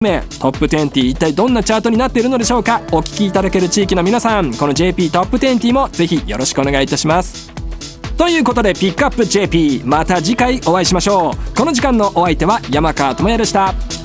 トップ20一体どんなチャートになっているのでしょうか。お聞きいただける地域の皆さん、この JP トップ20もぜひよろしくお願いいたします。ということでピックアップ JP、 また次回お会いしましょう。この時間のお相手は山川智也でした。